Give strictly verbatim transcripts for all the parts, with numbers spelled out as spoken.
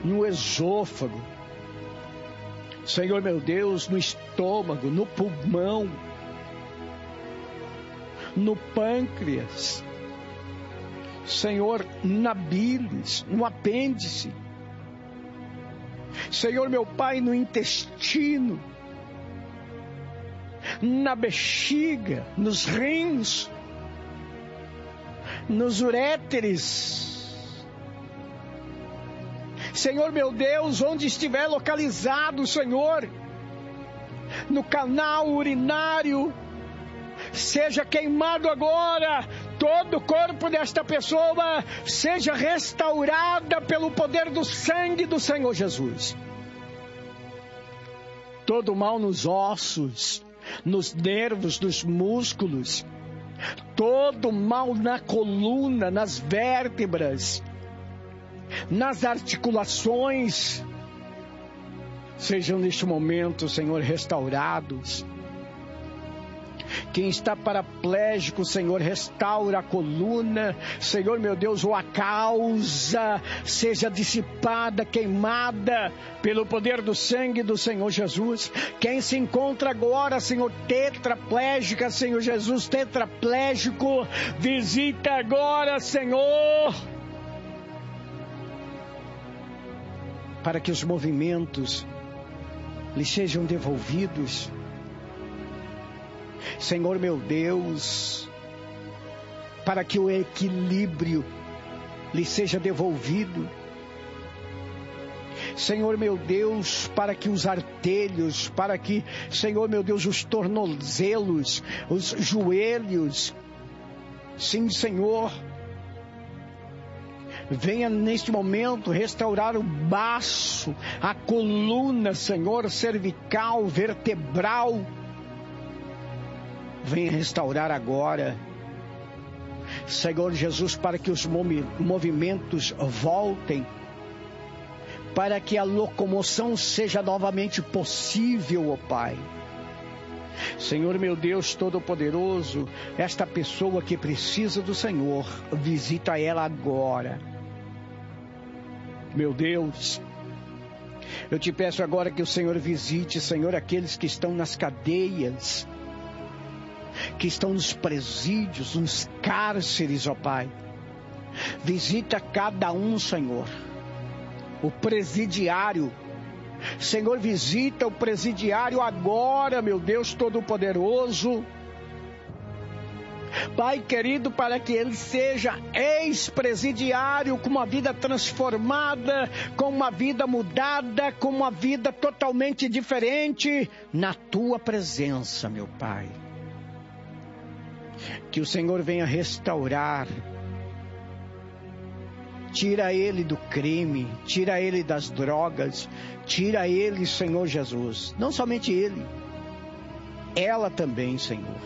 no esôfago, Senhor meu Deus, no estômago, no pulmão, no pâncreas, Senhor, na bilis, no apêndice, Senhor meu Pai, no intestino, na bexiga, nos rins, nos uréteres, Senhor meu Deus, onde estiver localizado, Senhor, no canal urinário, seja queimado agora, todo o corpo desta pessoa seja restaurada pelo poder do sangue do Senhor Jesus. Todo mal nos ossos, nos nervos, nos músculos, todo mal na coluna, nas vértebras, nas articulações, sejam neste momento, Senhor, restaurados. Quem está paraplégico, Senhor, restaura a coluna, Senhor meu Deus, ou a causa seja dissipada, queimada pelo poder do sangue do Senhor Jesus. Quem se encontra agora, Senhor, tetraplégica, Senhor Jesus, tetraplégico, visita agora, Senhor, para que os movimentos lhe sejam devolvidos. Senhor meu Deus, para que o equilíbrio lhe seja devolvido. Senhor meu Deus, para que os artelhos, para que, Senhor meu Deus, os tornozelos, os joelhos, sim, Senhor, venha neste momento restaurar o baço, a coluna, Senhor, cervical, vertebral. Venha restaurar agora, Senhor Jesus, para que os movimentos voltem, para que a locomoção seja novamente possível, ó Pai. Senhor meu Deus Todo-Poderoso, esta pessoa que precisa do Senhor, visita ela agora. Meu Deus, eu te peço agora que o Senhor visite, Senhor, aqueles que estão nas cadeias, que estão nos presídios, nos cárceres, ó Pai. Visita cada um, Senhor. O presidiário, Senhor, visita o presidiário agora, meu Deus Todo-Poderoso. Pai querido, para que ele seja ex-presidiário, com uma vida transformada, com uma vida mudada, com uma vida totalmente diferente, na Tua presença, meu Pai. Que o Senhor venha restaurar, tira ele do crime, tira ele das drogas, tira ele, Senhor Jesus, não somente ele, ela também, Senhor.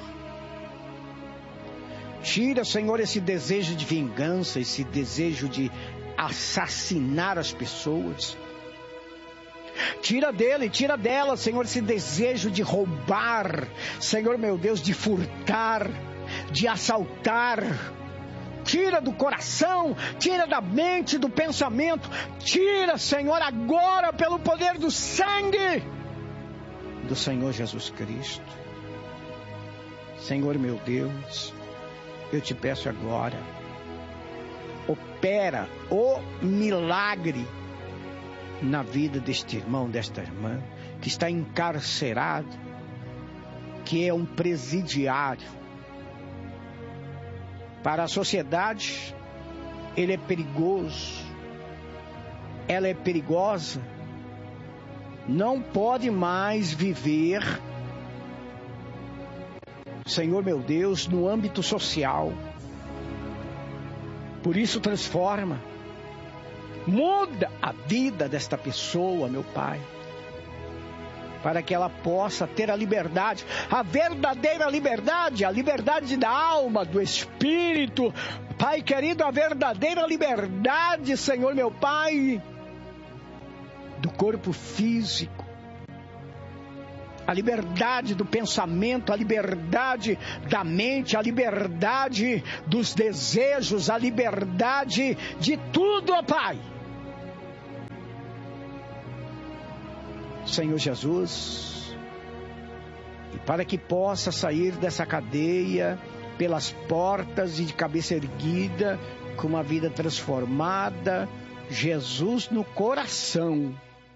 Tira, Senhor, esse desejo de vingança, esse desejo de assassinar as pessoas. Tira dele, tira dela, Senhor, esse desejo de roubar, Senhor meu Deus, de furtar, de assaltar. Tira do coração, tira da mente, do pensamento. Tira, Senhor, agora pelo poder do sangue do Senhor Jesus Cristo. Senhor meu Deus, eu te peço agora, opera o milagre na vida deste irmão, desta irmã, que está encarcerado, que é um presidiário. Para a sociedade, ele é perigoso, ela é perigosa, não pode mais viver, Senhor meu Deus, no âmbito social. Por isso transforma, muda a vida desta pessoa, meu Pai, para que ela possa ter a liberdade, a verdadeira liberdade, a liberdade da alma, do espírito, Pai querido, a verdadeira liberdade, Senhor meu Pai, do corpo físico, a liberdade do pensamento, a liberdade da mente, a liberdade dos desejos, a liberdade de tudo, ó Pai. Senhor Jesus, e para que possa sair dessa cadeia pelas portas e de cabeça erguida, com uma vida transformada, Jesus no coração,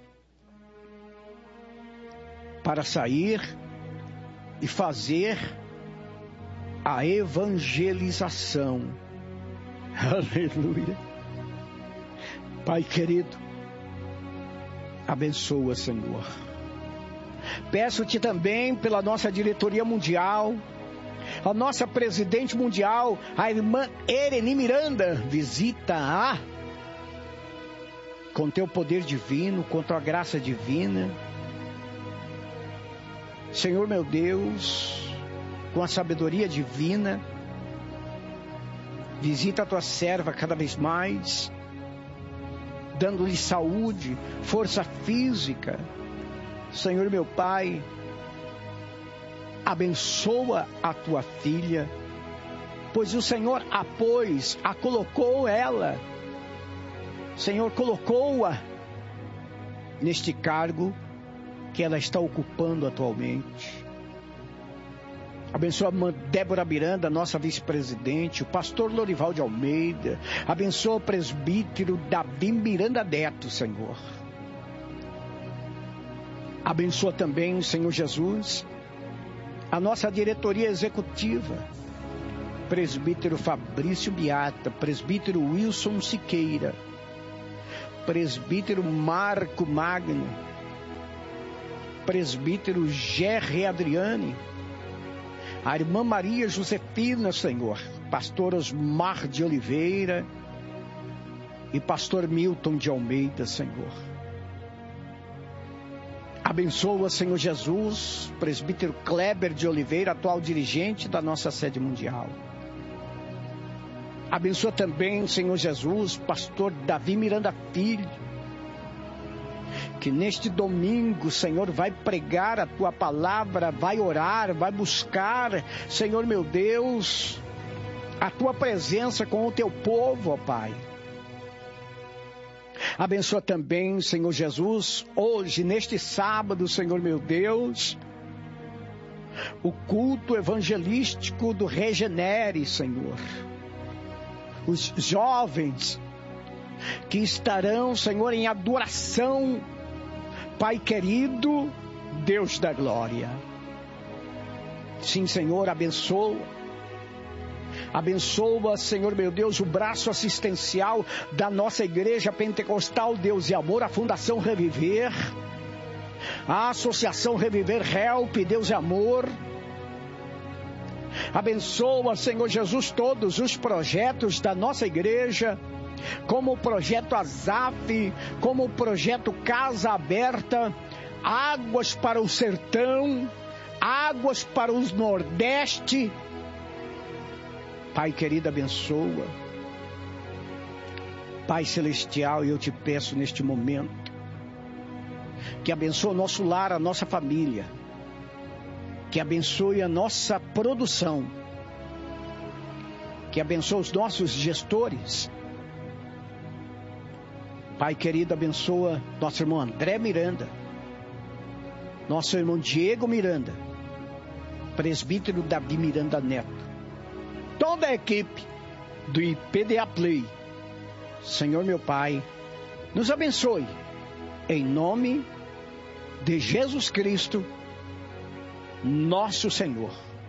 para sair e fazer a evangelização. Aleluia. Pai querido, abençoa, Senhor. Peço-te também pela nossa diretoria mundial, a nossa presidente mundial, a irmã Ereni Miranda, visita-a com teu poder divino, com tua graça divina. Senhor meu Deus, com a sabedoria divina, visita a tua serva cada vez mais, dando-lhe saúde, força física. Senhor meu Pai, abençoa a tua filha, pois o Senhor a pôs, a colocou ela, Senhor, colocou-a neste cargo que ela está ocupando atualmente. Abençoa a irmã Débora Miranda, nossa vice-presidente, o pastor Lorival de Almeida, abençoa o presbítero Davi Miranda Neto, Senhor. Abençoa também, Senhor Jesus, a nossa diretoria executiva, presbítero Fabrício Beata, presbítero Wilson Siqueira, presbítero Marco Magno, presbítero Gerry Adriane, a irmã Maria Josefina, Senhor, pastor Osmar de Oliveira e pastor Milton de Almeida, Senhor. Abençoa, Senhor Jesus, presbítero Kleber de Oliveira, atual dirigente da nossa sede mundial. Abençoa também, Senhor Jesus, pastor Davi Miranda Filho, que neste domingo, Senhor, vai pregar a tua palavra, vai orar, vai buscar, Senhor meu Deus, a tua presença com o teu povo, ó Pai. Abençoa também, Senhor Jesus, hoje, neste sábado, Senhor meu Deus, o culto evangelístico do Regenere, Senhor. Os jovens que estarão, Senhor, em adoração, Pai querido, Deus da glória. Sim, Senhor, abençoa. Abençoa, Senhor meu Deus, o braço assistencial da nossa igreja pentecostal Deus e Amor, a Fundação Reviver, a Associação Reviver Help, Deus e Amor. Abençoa, Senhor Jesus, todos os projetos da nossa igreja, como o projeto Azaf, como o projeto Casa Aberta, Águas para o Sertão, Águas para o Nordeste. Pai querido, abençoa. Pai celestial, eu te peço neste momento, que abençoe o nosso lar, a nossa família, que abençoe a nossa produção, que abençoe os nossos gestores. Pai querido, abençoa nosso irmão André Miranda, nosso irmão Diego Miranda, presbítero Davi Miranda Neto, toda a equipe do I P D A Play. Senhor meu Pai, nos abençoe, em nome de Jesus Cristo, nosso Senhor.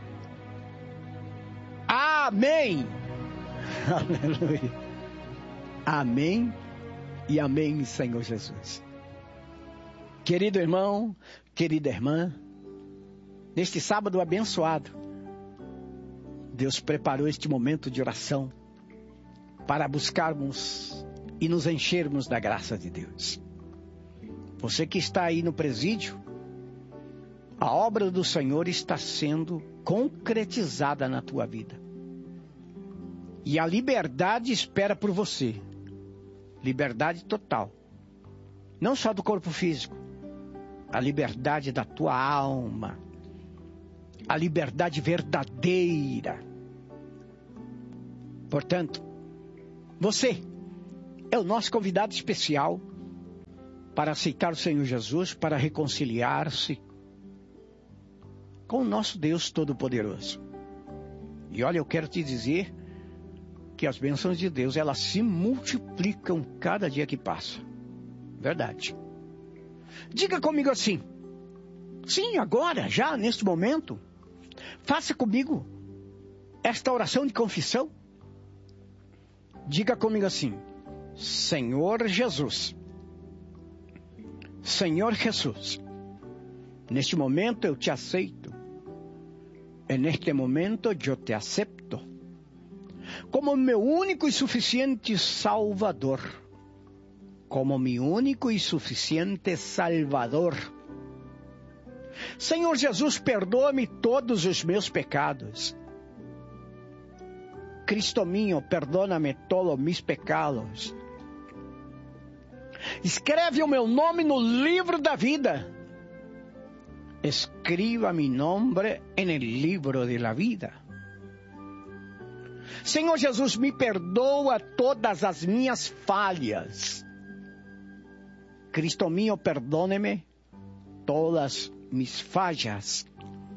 Amém. Aleluia. Amém e amém, Senhor Jesus. Querido irmão, querida irmã, neste sábado abençoado, Deus preparou este momento de oração para buscarmos e nos enchermos da graça de Deus. Você que está aí no presídio, a obra do Senhor está sendo concretizada na tua vida. E a liberdade espera por você. Liberdade total. Não só do corpo físico. A liberdade da tua alma. A liberdade verdadeira. Portanto, você é o nosso convidado especial para aceitar o Senhor Jesus, para reconciliar-se com o nosso Deus Todo-Poderoso. E olha, eu quero te dizer que as bênçãos de Deus, elas se multiplicam cada dia que passa. Verdade. Diga comigo assim: sim, agora, já, neste momento, faça comigo esta oração de confissão. Diga comigo assim: Senhor Jesus, Senhor Jesus, neste momento eu te aceito, e neste momento eu te aceito, como meu único e suficiente Salvador, como meu único e suficiente Salvador. Senhor Jesus, perdoa-me todos os meus pecados. Cristo mío, perdona-me todos mis pecados. Escreve o meu nome no livro da vida. Escriba mi nombre en el libro de la vida. Senhor Jesus, me perdoa todas as minhas falhas. Cristo mío, perdone-me todas mis falhas.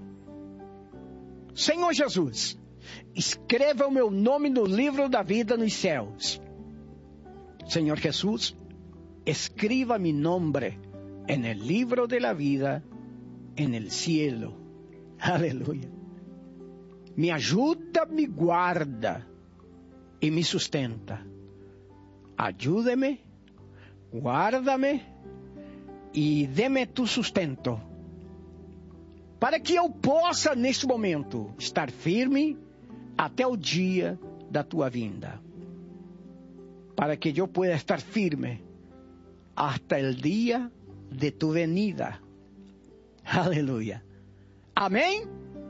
Senhor Jesus, escreva o meu nome no livro da vida nos céus. Senhor Jesus, escriba mi nombre en el libro de la vida en el cielo. Aleluia. Me ajuda, me guarda e me sustenta. Ajude-me, guarda-me e dê-me tu sustento, para que eu possa, neste momento, estar firme até o dia da tua vinda. Para que eu pueda estar firme hasta el día de tu venida. Aleluia. Amém?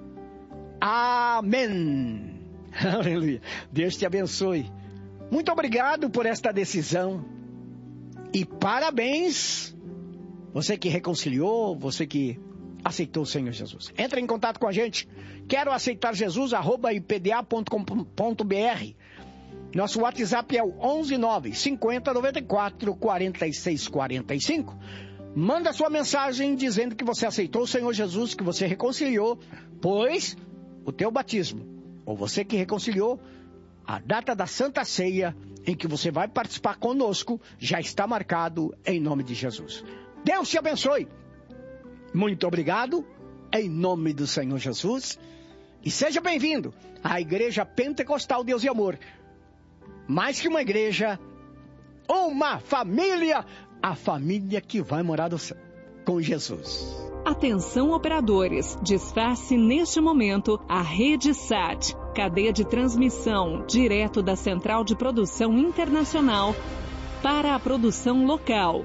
Amém. Aleluia. Deus te abençoe. Muito obrigado por esta decisão. E parabéns, você que reconciliou, você que aceitou o Senhor Jesus. Entre em contato com a gente. Quero aceitar Jesus, arroba i p d a ponto com ponto b r. Nosso WhatsApp é o onze nove cinquenta noventa e quatro quarenta e seis quarenta e cinco. Manda sua mensagem dizendo que você aceitou o Senhor Jesus, que você reconciliou, pois o teu batismo, ou você que reconciliou, a data da Santa Ceia em que você vai participar conosco, já está marcado em nome de Jesus. Deus te abençoe. Muito obrigado, em nome do Senhor Jesus. E seja bem-vindo à Igreja Pentecostal Deus e Amor. Mais que uma igreja, uma família, a família que vai morar do céu com Jesus. Atenção operadores, desface neste momento a Rede Sat, cadeia de transmissão direto da Central de Produção Internacional para a produção local.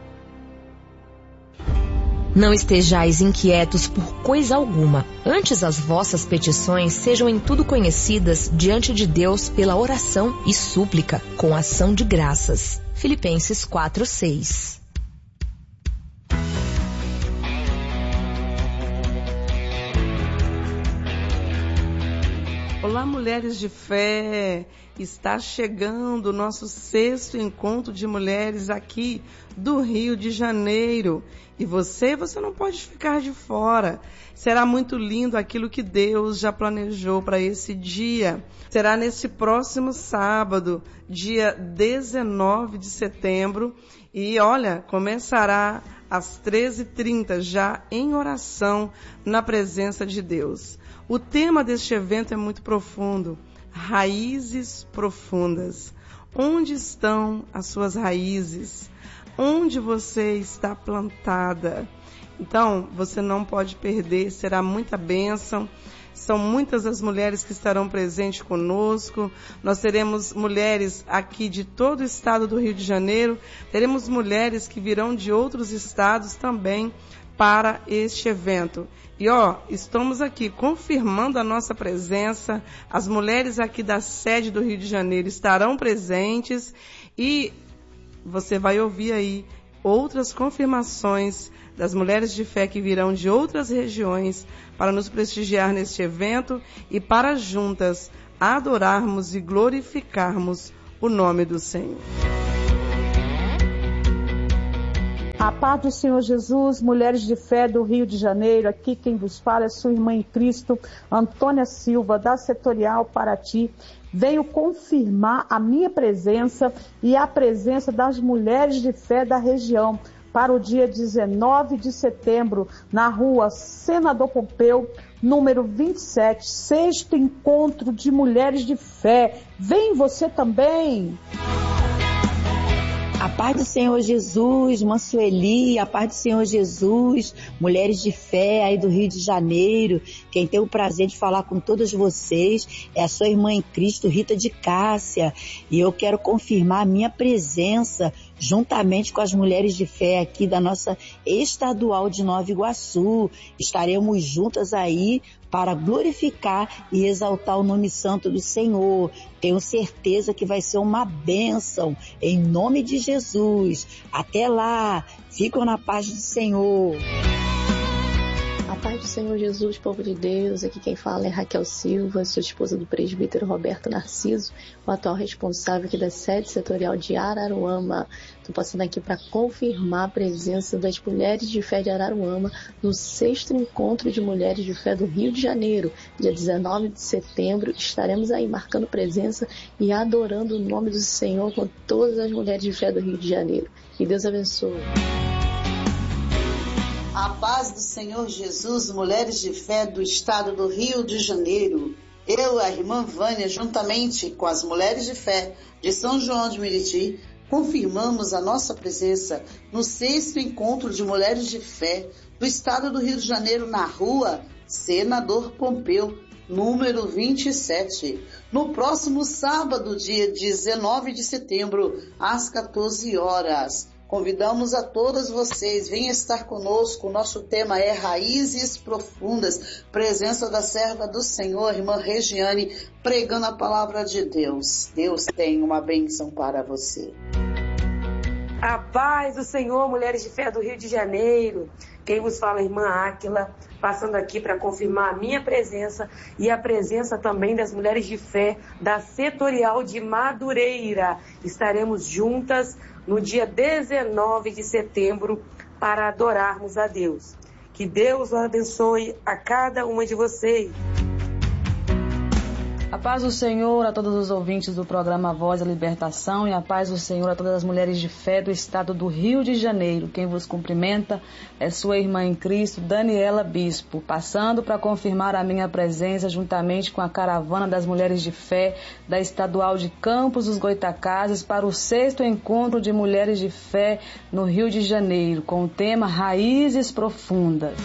Não estejais inquietos por coisa alguma. Antes as vossas petições sejam em tudo conhecidas diante de Deus pela oração e súplica, com ação de graças. Filipenses quatro, seis. Olá, mulheres de fé! Está chegando o nosso sexto encontro de mulheres aqui do Rio de Janeiro. E você, você não pode ficar de fora. Será muito lindo aquilo que Deus já planejou para esse dia. Será neste próximo sábado, dia dezenove de setembro. E olha, começará às treze e trinta, já em oração na presença de Deus. O tema deste evento é muito profundo. Raízes profundas. Onde estão as suas raízes? Onde você está plantada? Então, você não pode perder, será muita bênção. São muitas as mulheres que estarão presentes conosco. Nós teremos mulheres aqui de todo o estado do Rio de Janeiro. Teremos mulheres que virão de outros estados também para este evento. E ó, estamos aqui confirmando a nossa presença. As mulheres aqui da sede do Rio de Janeiro estarão presentes e você vai ouvir aí outras confirmações das mulheres de fé que virão de outras regiões para nos prestigiar neste evento e para juntas adorarmos e glorificarmos o nome do Senhor. A paz do Senhor Jesus, mulheres de fé do Rio de Janeiro, aqui quem vos fala é sua irmã em Cristo, Antônia Silva, da Setorial Paraty. Venho confirmar a minha presença e a presença das mulheres de fé da região para o dia dezenove de setembro, na rua Senador Pompeu, número vinte e sete, sexto encontro de mulheres de fé. Vem você também! A paz do Senhor Jesus, Mansueli, a paz do Senhor Jesus, mulheres de fé aí do Rio de Janeiro. Quem tem o prazer de falar com todas vocês é a sua irmã em Cristo, Rita de Cássia. E eu quero confirmar a minha presença juntamente com as mulheres de fé aqui da nossa estadual de Nova Iguaçu. Estaremos juntas aí para glorificar e exaltar o nome santo do Senhor. Tenho certeza que vai ser uma bênção, em nome de Jesus. Até lá, ficam na paz do Senhor. A paz do Senhor Jesus, povo de Deus. Aqui quem fala é Raquel Silva, sou esposa do presbítero Roberto Narciso, o atual responsável aqui da sede setorial de Araruama. Estou passando aqui para confirmar a presença das mulheres de fé de Araruama no sexto encontro de mulheres de fé do Rio de Janeiro. Dia dezenove de setembro, estaremos aí marcando presença e adorando o nome do Senhor com todas as mulheres de fé do Rio de Janeiro. Que Deus abençoe. A paz do Senhor Jesus, mulheres de fé do estado do Rio de Janeiro. Eu, a irmã Vânia, juntamente com as mulheres de fé de São João de Meriti, confirmamos a nossa presença no sexto encontro de mulheres de fé do estado do Rio de Janeiro, na rua Senador Pompeu, número vinte e sete. No próximo sábado, dia dezenove de setembro, às quatorze horas. Convidamos a todas vocês, venham estar conosco. O nosso tema é Raízes Profundas, presença da serva do Senhor, irmã Regiane, pregando a palavra de Deus. Deus tem uma bênção para você. A paz do Senhor, mulheres de fé do Rio de Janeiro. Quem vos fala é a irmã Áquila, passando aqui para confirmar a minha presença e a presença também das mulheres de fé da Setorial de Madureira. Estaremos juntas no dia dezenove de setembro para adorarmos a Deus. Que Deus o abençoe a cada uma de vocês. A paz do Senhor a todos os ouvintes do programa Voz da Libertação e a paz do Senhor a todas as mulheres de fé do estado do Rio de Janeiro. Quem vos cumprimenta é sua irmã em Cristo, Daniela Bispo, passando para confirmar a minha presença juntamente com a caravana das mulheres de fé da estadual de Campos dos Goitacazes para o sexto encontro de mulheres de fé no Rio de Janeiro, com o tema Raízes Profundas.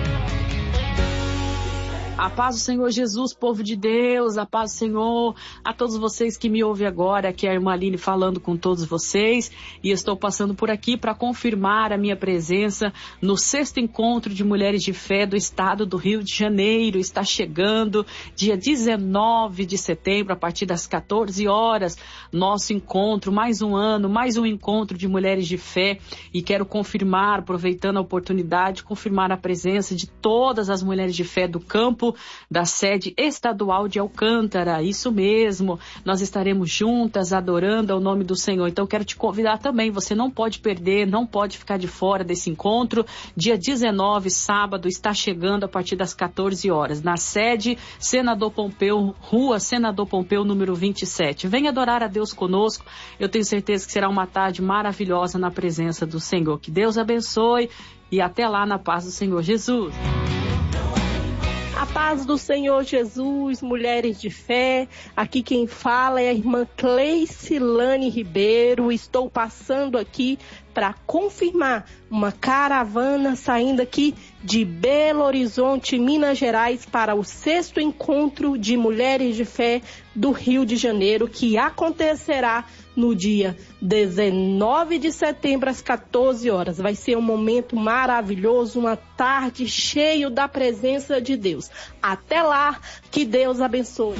A paz do Senhor Jesus, povo de Deus, a paz do Senhor a todos vocês que me ouvem agora, aqui é a irmã Aline falando com todos vocês, e estou passando por aqui para confirmar a minha presença no sexto encontro de mulheres de fé do estado do Rio de Janeiro. Está chegando dia dezenove de setembro, a partir das quatorze horas, nosso encontro, mais um ano, mais um encontro de mulheres de fé, e quero confirmar, aproveitando a oportunidade, confirmar a presença de todas as mulheres de fé do campo da sede estadual de Alcântara. Isso mesmo, nós estaremos juntas adorando ao nome do Senhor. Então quero te convidar também, você não pode perder, não pode ficar de fora desse encontro. Dia dezenove, sábado, está chegando a partir das quatorze horas, na sede Senador Pompeu, rua Senador Pompeu, número vinte e sete. Venha adorar a Deus conosco, eu tenho certeza que será uma tarde maravilhosa na presença do Senhor. Que Deus abençoe e até lá na paz do Senhor Jesus. A paz do Senhor Jesus, mulheres de fé, aqui quem fala é a irmã Cleicilane Ribeiro. Estou passando aqui para confirmar uma caravana saindo aqui de Belo Horizonte, Minas Gerais, para o sexto encontro de mulheres de fé do Rio de Janeiro, que acontecerá no dia dezenove de setembro, às quatorze horas. Vai ser um momento maravilhoso, uma tarde cheia da presença de Deus. Até lá, que Deus abençoe.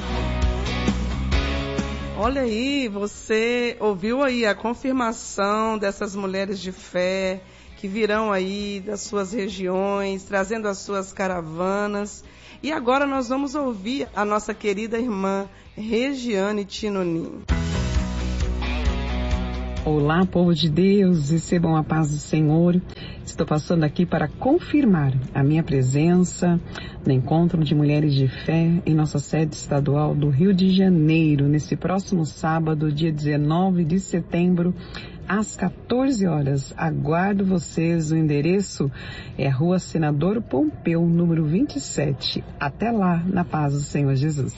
Olha aí, você ouviu aí a confirmação dessas mulheres de fé que virão aí das suas regiões, trazendo as suas caravanas. E agora nós vamos ouvir a nossa querida irmã Regiane Tinonim. Olá, povo de Deus, recebam a paz do Senhor. Estou passando aqui para confirmar a minha presença no Encontro de Mulheres de Fé em nossa sede estadual do Rio de Janeiro, nesse próximo sábado, dia dezenove de setembro, às quatorze horas. Aguardo vocês. O endereço é a Rua Senador Pompeu, número vinte e sete. Até lá, na paz do Senhor Jesus.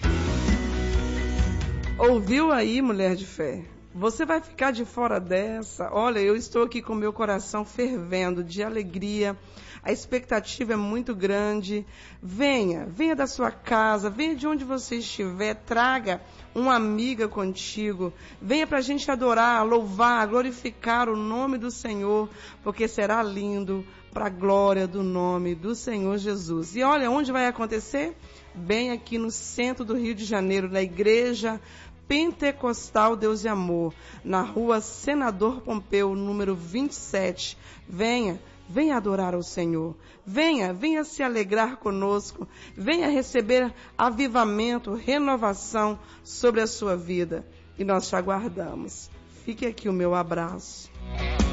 Ouviu aí, mulher de fé? Você vai ficar de fora dessa? Olha, eu estou aqui com meu coração fervendo de alegria. A expectativa é muito grande. Venha, venha da sua casa, venha de onde você estiver, traga uma amiga contigo. Venha para a gente adorar, louvar, glorificar o nome do Senhor, porque será lindo para a glória do nome do Senhor Jesus. E olha, onde vai acontecer? Bem aqui no centro do Rio de Janeiro, na Igreja Pentecostal Deus e Amor, na Rua Senador Pompeu, número vinte e sete. Venha, venha adorar ao Senhor. Venha, venha se alegrar conosco. Venha receber avivamento, renovação sobre a sua vida. E nós te aguardamos. Fique aqui o meu abraço.